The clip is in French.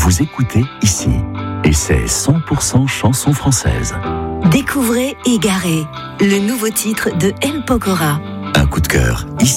vous écoutez ici. Et c'est 100% chanson française. Découvrez Égaré, le nouveau titre de M. Pokora. Un coup de cœur ici.